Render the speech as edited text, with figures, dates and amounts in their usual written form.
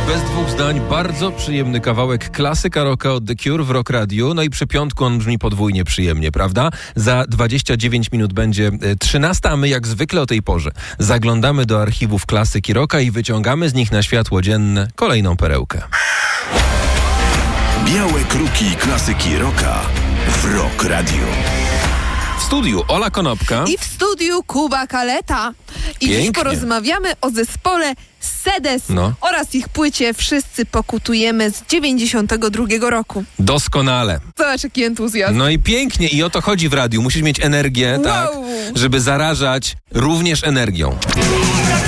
Bez dwóch zdań bardzo przyjemny kawałek klasyka rocka od The Cure w Rock Radio. No i przy piątku on brzmi podwójnie przyjemnie, prawda? Za 29 minut będzie 13, a my jak zwykle o tej porze zaglądamy do archiwów klasyki rocka i wyciągamy z nich na światło dzienne kolejną perełkę. Białe kruki klasyki rocka w Rock Radio. W studiu Ola Konopka i w studiu Kuba Kaleta. I dziś porozmawiamy o zespole Sedes oraz ich płycie Wszyscy pokutujemy z 92 roku. Doskonale. Zobacz, jaki entuzjazm. No i pięknie. I o to chodzi w radiu. Musisz mieć energię, tak, żeby zarażać również energią.